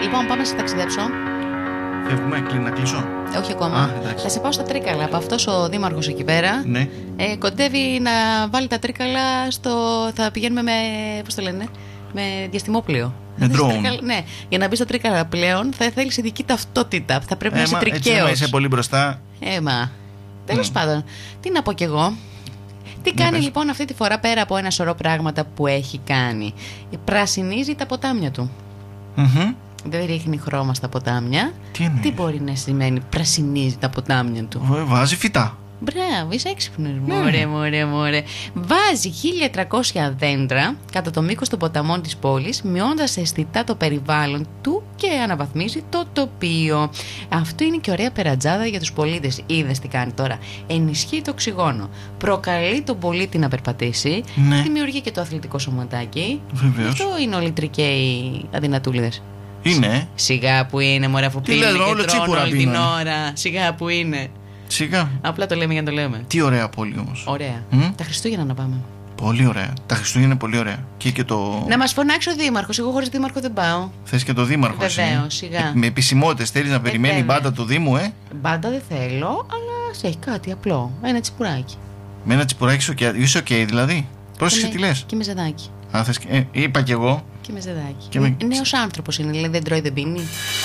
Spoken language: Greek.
Λοιπόν, πάμε σε ταξιδέψω. Φεύγουμε, να κλείσω. Όχι ακόμα. Θα σε πάω στα Τρίκαλα. Από αυτός ο δήμαρχος εκεί πέρα, ναι. Κοντεύει να βάλει τα Τρίκαλα στο. Θα πηγαίνουμε με. Πώς το λένε? Με διαστημόπλοιο. Με drone. Ναι, για να μπει στα Τρίκαλα πλέον θα θέλει ειδική ταυτότητα. Θα πρέπει να είσαι τρικαίος. Έτσι, είσαι πολύ μπροστά. Τέλος πάντων, τι να πω κι εγώ. Τι κάνει λοιπόν αυτή τη φορά πέρα από ένα σωρό πράγματα που έχει κάνει? Πρασινίζει τα ποτάμια του. Δεν ρίχνει χρώμα στα ποτάμια. Τι μπορεί να σημαίνει πρασινίζει τα ποτάμια του? Βάζει φυτά. Μπράβο, είσαι έξυπνος. Μωρέ. Βάζει 1.300 δέντρα κατά το μήκος των ποταμών της πόλης, μειώντας αισθητά το περιβάλλον του και αναβαθμίζει το τοπίο. Αυτό είναι και ωραία περατζάδα για τους πολίτες. Είδες τι κάνει τώρα? Ενισχύει το οξυγόνο, προκαλεί τον πολίτη να περπατήσει, δημιουργεί και το αθλητικό σωματάκι. Βεβαίως. Αυτό είναι όλοι οι τρικαίοι αδυνατούλιδες. Είναι. Σιγά που είναι, μωρέ, αφού πίνει και τρώνε όλη την ώρα. Σιγά που είναι. Σιγά. Απλά το λέμε για να το λέμε. Τι ωραία πόλη όμως. Ωραία. Τα Χριστούγεννα να πάμε. Πολύ ωραία. Τα Χριστούγεννα είναι πολύ ωραία. Και το... Να μας φωνάξει ο δήμαρχος. Εγώ χωρίς δήμαρχο δεν πάω. Θες και το δήμαρχο? Βεβαίως, σιγά. Με επισημότητες θέλεις να περιμένει η μπάντα του Δήμου, Μπάντα δεν θέλω, αλλά σε έχει κάτι απλό. Ένα τσιπουράκι. Με ένα τσιπουράκι είσαι οκ, δηλαδή? Πρόσεξε τι λες. Και με ζεδάκι. Είπα κι εγώ. Και με ζεδάκι. Νέος άνθρωπος είναι, δηλαδή δεν τρώει, δεν πίνει.